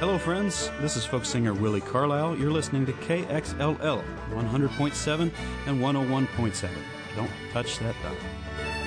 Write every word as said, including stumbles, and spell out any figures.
Hello, friends. This is folk singer Willie Carlisle. You're listening to K X L L one hundred point seven and one oh one point seven. Don't touch that dial.